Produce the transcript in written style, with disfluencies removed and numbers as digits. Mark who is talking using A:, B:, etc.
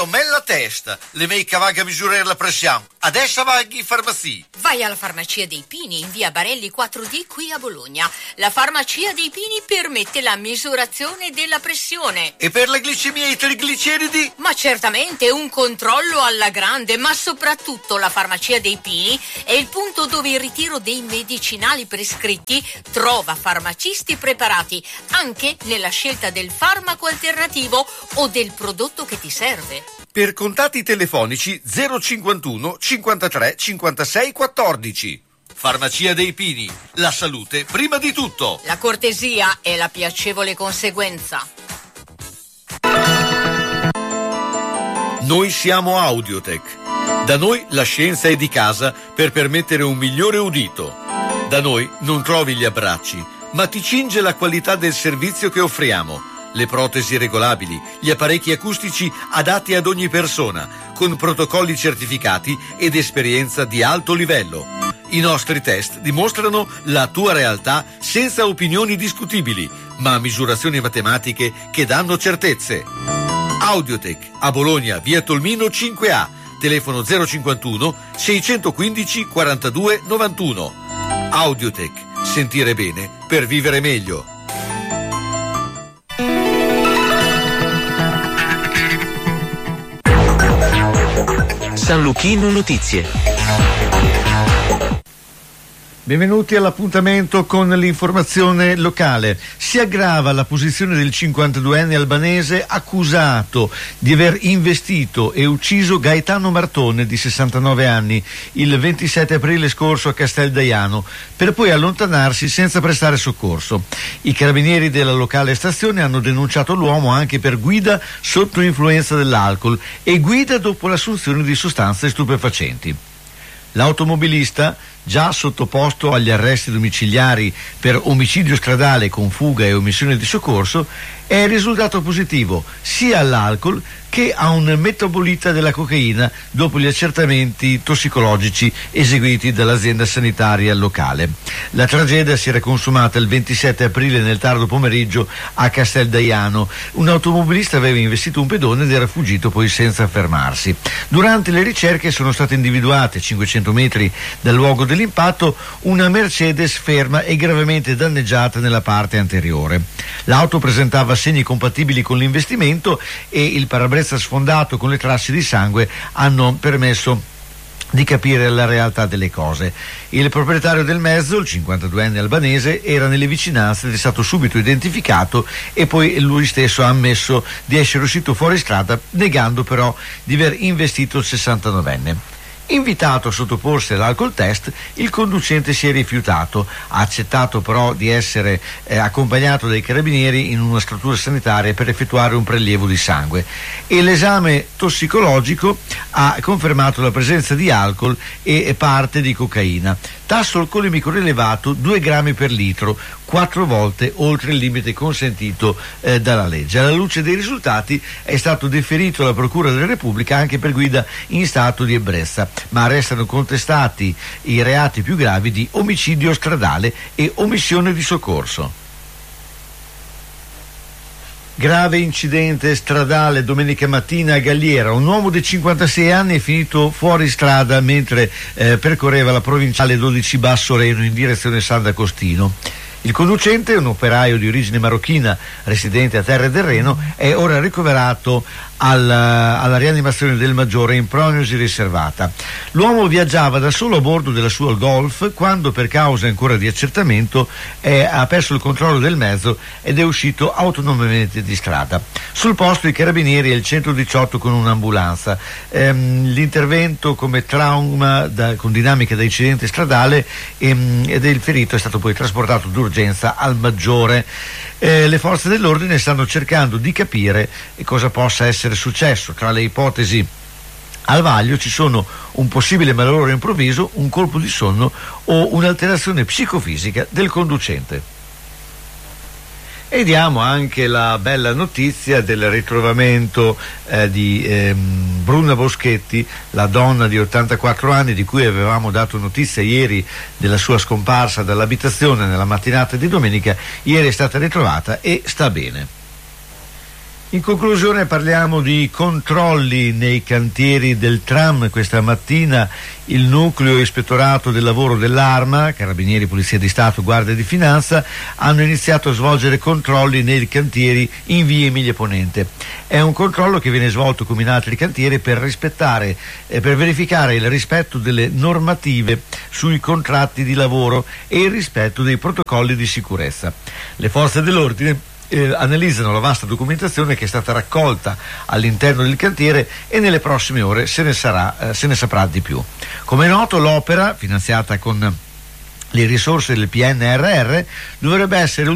A: ho la testa, le mie cavaga a misurare la pressione. Adesso vai in farmacia.
B: Vai alla Farmacia dei Pini in via Barelli 4D qui a Bologna. La Farmacia dei Pini permette la misurazione della pressione.
A: E per la glicemia e i trigliceridi?
B: Ma certamente un controllo alla grande, ma soprattutto la Farmacia dei Pini è il punto dove il ritiro dei medicinali prescritti trova farmacisti preparati anche nella scelta del farmaco alternativo o del prodotto che ti serve.
A: Per contatti telefonici 051 53 56 14. Farmacia dei Pini. La salute prima di tutto.
B: La cortesia è la piacevole conseguenza.
A: Noi siamo Audiotech. Da noi la scienza è di casa per permettere un migliore udito. Da noi non trovi gli abbracci, ma ti cinge la qualità del servizio che offriamo. Le protesi regolabili, gli apparecchi acustici adatti ad ogni persona, con protocolli certificati ed esperienza di alto livello. I nostri test dimostrano la tua realtà senza opinioni discutibili, ma misurazioni matematiche che danno certezze. Audiotech, a Bologna, via Tolmino 5A, telefono 051 615 42 91. Audiotech, sentire bene per vivere meglio.
C: San Luchino Notizie.
D: Benvenuti all'appuntamento con l'informazione locale. Si aggrava la posizione del 52enne albanese accusato di aver investito e ucciso Gaetano Martone, di 69 anni, il 27 aprile scorso a Casteldaiano, per poi allontanarsi senza prestare soccorso. I carabinieri della locale stazione hanno denunciato l'uomo anche per guida sotto influenza dell'alcol e guida dopo l'assunzione di sostanze stupefacenti. L'automobilista, già sottoposto agli arresti domiciliari per omicidio stradale con fuga e omissione di soccorso, è risultato positivo sia all'alcol che a un metabolita della cocaina dopo gli accertamenti tossicologici eseguiti dall'azienda sanitaria locale. La tragedia si era consumata il 27 aprile nel tardo pomeriggio a Casteldaiano. Un automobilista aveva investito un pedone ed era fuggito poi senza fermarsi. Durante le ricerche sono state individuate, 500 metri dal luogo dell'impatto, una Mercedes ferma e gravemente danneggiata nella parte anteriore. L'auto presentava segni compatibili con l'investimento e il parabrezza sfondato con le tracce di sangue hanno permesso di capire la realtà delle cose. Il proprietario del mezzo, il 52enne albanese, era nelle vicinanze ed è stato subito identificato e poi lui stesso ha ammesso di essere uscito fuori strada, negando però di aver investito il 69enne. Invitato a sottoporsi all'alcol test, il conducente si è rifiutato, ha accettato però di essere accompagnato dai carabinieri in una struttura sanitaria per effettuare un prelievo di sangue e l'esame tossicologico ha confermato la presenza di alcol e parte di cocaina. Tasso alcolemico rilevato 2 grammi per litro, 4 volte oltre il limite consentito dalla legge. Alla luce dei risultati è stato deferito alla Procura della Repubblica anche per guida in stato di ebbrezza, ma restano contestati i reati più gravi di omicidio stradale e omissione di soccorso. Grave incidente stradale domenica mattina a Galliera. Un uomo di 56 anni è finito fuori strada mentre percorreva la provinciale 12 Basso Reno in direzione San D'Agostino. Il conducente, un operaio di origine marocchina residente a Terre del Reno, è ora ricoverato alla rianimazione del Maggiore in prognosi riservata. L'uomo viaggiava da solo a bordo della sua Golf quando, per cause ancora di accertamento, ha perso il controllo del mezzo ed è uscito autonomamente di strada. Sul posto i carabinieri e il 118 con un'ambulanza. L'intervento come trauma con dinamica da incidente stradale ed il ferito è stato poi trasportato d'urgenza al Maggiore. Le forze dell'ordine stanno cercando di capire cosa possa essere successo. Tra le ipotesi al vaglio ci sono un possibile malore improvviso, un colpo di sonno o un'alterazione psicofisica del conducente. E diamo anche la bella notizia del ritrovamento di Bruna Boschetti, la donna di 84 anni di cui avevamo dato notizia ieri della sua scomparsa dall'abitazione nella mattinata di domenica. Ieri è stata ritrovata e sta bene. In conclusione parliamo di controlli nei cantieri del tram. Questa mattina il nucleo ispettorato del lavoro dell'Arma, Carabinieri, Polizia di Stato, Guardia di Finanza, hanno iniziato a svolgere controlli nei cantieri in via Emilia Ponente. È un controllo che viene svolto come in altri cantieri per verificare il rispetto delle normative sui contratti di lavoro e il rispetto dei protocolli di sicurezza. Le forze dell'ordine analizzano la vasta documentazione che è stata raccolta all'interno del cantiere e nelle prossime ore se ne saprà di più. Come è noto, l'opera, finanziata con le risorse del PNRR, dovrebbe essere